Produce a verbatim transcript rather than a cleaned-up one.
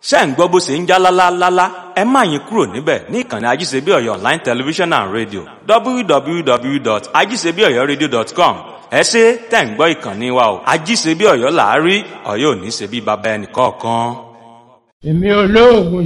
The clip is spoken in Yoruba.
ṣé ẹ̀ ń gbọ́ bó ṣe ń já lálálálá ẹ má yín kúrò níbẹ̀ ní ìkànnì ajíṣebí ọ̀yọ́ online television and radio w w w dot ajíṣebí ọ̀yọ́ radio dot com ẹ ṣé tẹ̀ ń gbọ́ ìkànnì wa o ajíṣebí ọ̀yọ́ làárí ọ̀yọ́ ò ní ṣe bí baba ẹnì kọ̀ọ̀kan. èmi olóògùn